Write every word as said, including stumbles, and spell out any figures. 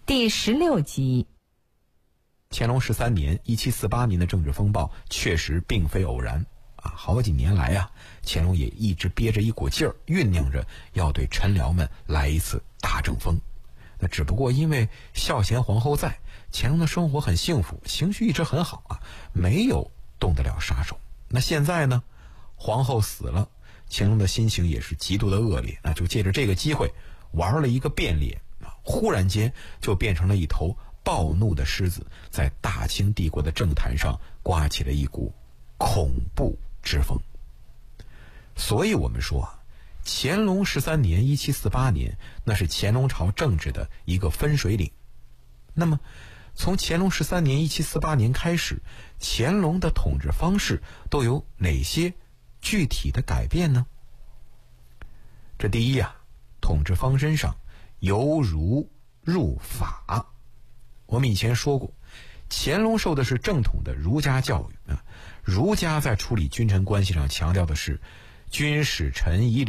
第十六集。 乾隆十三年一七四八年的政治风暴确实并非偶然啊，好几年来啊，乾隆也一直憋着一股劲儿，酝酿着要对臣僚们来一次大政风。那只不过因为孝贤皇后在，乾隆的生活很幸福，情绪一直很好啊，没有动得了杀手。那现在呢，皇后死了，乾隆的心情也是极度的恶劣，那就借着这个机会玩了一个变脸啊，忽然间就变成了一头暴怒的狮子，在大清帝国的政坛上刮起了一股恐怖之风。所以我们说啊，乾隆十三年一七四八年，那是乾隆朝政治的一个分水岭。那么从乾隆十三年一七四八年开始，乾隆的统治方式都有哪些具体的改变呢？这第一啊，统治方针上由儒入法。我们以前说过，乾隆受的是正统的儒家教育啊，儒家在处理君臣关系上强调的是君使臣以